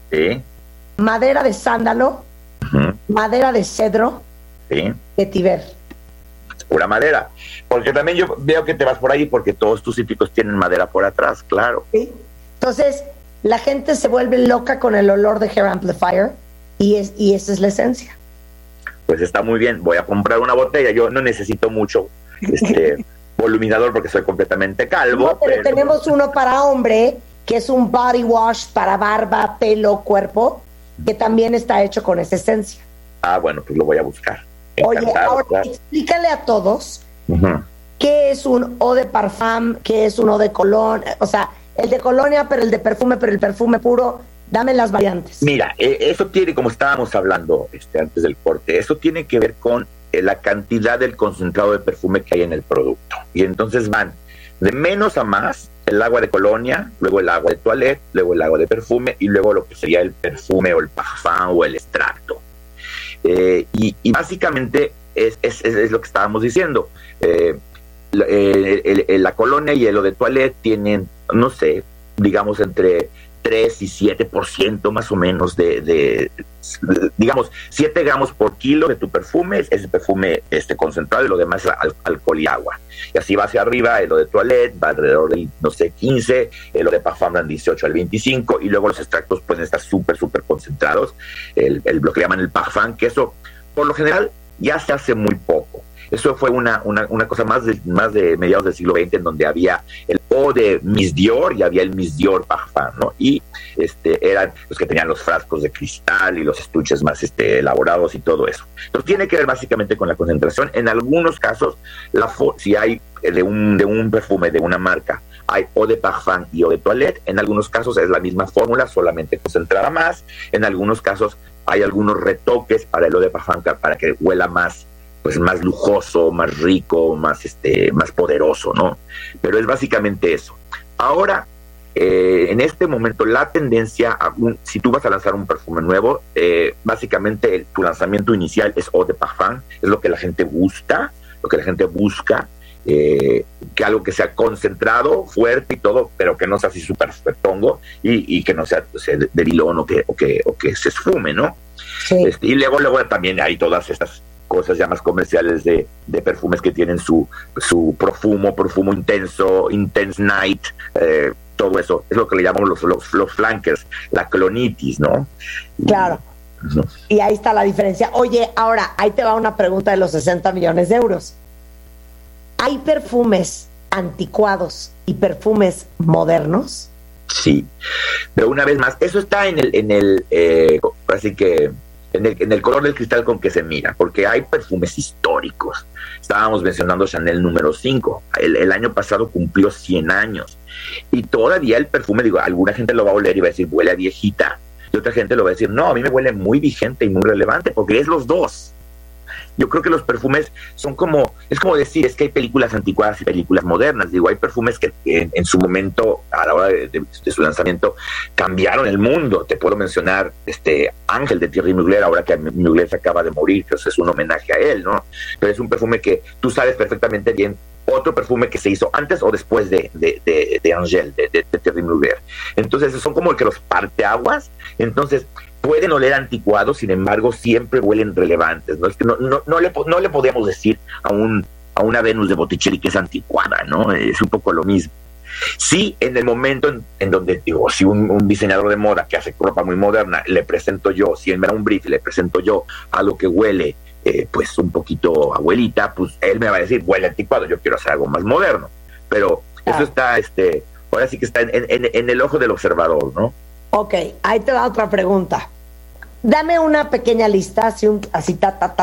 Sí. madera de sándalo, madera de cedro, Sí. vetiver. Pura madera. Porque también yo veo que te vas por ahí porque todos tus cítricos tienen madera por atrás, claro. ¿Sí? Entonces, la gente se vuelve loca con el olor de Hair Amplifier y esa es la esencia. Pues está muy bien, voy a comprar una botella. Yo no necesito mucho voluminador porque soy completamente calvo. No, pero tenemos uno para hombre, que es un body wash para barba, pelo, cuerpo, que también está hecho con esa esencia. Ah, bueno, pues lo voy a buscar. Oye, Encantado, ahora claro. explícale a todos Ujú. qué es un eau de parfum, qué es un eau de cologne, o sea, el de colonia, pero el de perfume, pero el perfume puro. Dame las variantes. Mira, eso tiene, como estábamos hablando antes del corte, eso tiene que ver con la cantidad del concentrado de perfume que hay en el producto. Y entonces van de menos a más, el agua de colonia, luego el agua de toilette, luego el agua de perfume y luego lo que sería el perfume o el parfum o el extracto. Y básicamente es lo que estábamos diciendo. La colonia y el eau de toilette tienen, no sé, digamos entre 3 y 7% más o menos digamos, 7 gramos por kilo de tu perfume, es el perfume concentrado y lo demás es alcohol y agua. Y así va hacia arriba, el eau de toilette va alrededor del, no sé, 15, el eau de parfum van 18 al 25, y luego los extractos pueden estar súper concentrados, lo que llaman el parfum, que eso, por lo general, ya se hace muy poco. Eso fue una cosa más de mediados del siglo XX, en donde había el eau de Miss Dior y había el Miss Dior Parfum, ¿no? Y eran los que tenían los frascos de cristal y los estuches más elaborados y todo eso. Entonces tiene que ver básicamente con la concentración. En algunos casos, si hay de un perfume de una marca, hay eau de parfum y eau de toilette. En algunos casos es la misma fórmula, solamente concentrada más. En algunos casos hay algunos retoques para el eau de parfum para que huela más, pues más lujoso, más rico, más poderoso, ¿no? Pero es básicamente eso. Ahora, en este momento, la tendencia, si tú vas a lanzar un perfume nuevo, básicamente tu lanzamiento inicial es eau de parfum, es lo que la gente busca, que algo que sea concentrado, fuerte y todo, pero que no sea así súper tongo y que no sea de vilón o que se esfume, ¿no? Sí. Y luego también hay todas estas cosas ya más comerciales de perfumes que tienen su profumo intenso, intense night, todo eso es lo que le llamamos los flankers, la clonitis, ¿no? Claro. No. Y ahí está la diferencia. Oye, ahora, ahí te va una pregunta de los 60 millones de euros. ¿Hay perfumes anticuados y perfumes modernos? Sí, pero una vez más, eso está en el color del cristal con que se mira, porque hay perfumes históricos. Estábamos mencionando Chanel número 5. El año pasado cumplió 100 años. Y todavía el perfume, alguna gente lo va a oler y va a decir, huele a viejita. Y otra gente lo va a decir, no, a mí me huele muy vigente y muy relevante, porque es los dos. Yo creo que los perfumes es como decir, es que hay películas anticuadas y películas modernas. Hay perfumes que en su momento, a la hora de su lanzamiento, cambiaron el mundo. Te puedo mencionar Ángel de Thierry Mugler, ahora que Mugler se acaba de morir, que es un homenaje a él, ¿no? Pero es un perfume que tú sabes perfectamente bien, otro perfume que se hizo antes o después de Ángel, de Thierry Mugler. Entonces son como que los parteaguas. Entonces pueden oler anticuados, sin embargo siempre huelen relevantes, ¿no? Es que no le podemos decir a una Venus de Botticelli que es anticuada, ¿no? Es un poco lo mismo. Sí, en el momento en donde, si un diseñador de moda que hace ropa muy moderna, le presento yo, si él me da un brief, le presento yo algo que huele pues un poquito abuelita, pues él me va a decir, huele anticuado, yo quiero hacer algo más moderno. Pero eso está, ahora sí que está en el ojo del observador, ¿no? Ok, ahí te va otra pregunta. Dame una pequeña lista, así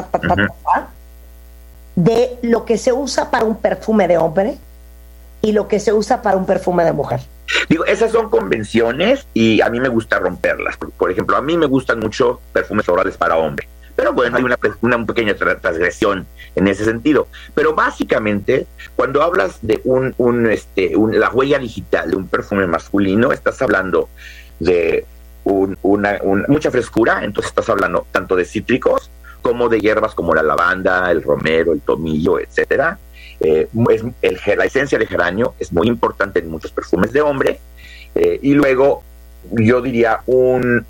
de lo que se usa para un perfume de hombre y lo que se usa para un perfume de mujer. Esas son convenciones y a mí me gusta romperlas. Por ejemplo, a mí me gustan mucho perfumes florales para hombre. Pero bueno, hay una pequeña transgresión en ese sentido. Pero básicamente, cuando hablas de la huella digital de un perfume masculino, estás hablando de mucha frescura. Entonces estás hablando tanto de cítricos como de hierbas como la lavanda, el romero, el tomillo, etcétera. La esencia de geranio es muy importante en muchos perfumes de hombre. Y luego yo diría un